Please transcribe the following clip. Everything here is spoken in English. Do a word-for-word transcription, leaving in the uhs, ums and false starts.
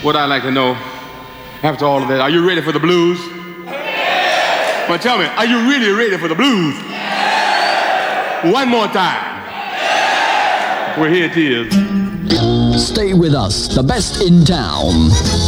what I'd like to know, after all of that, are you ready for the blues? Yeah. Well, tell me, are you really ready for the blues? Yeah. One more time. Yeah. Well, here it is. Stay with us, the best in town.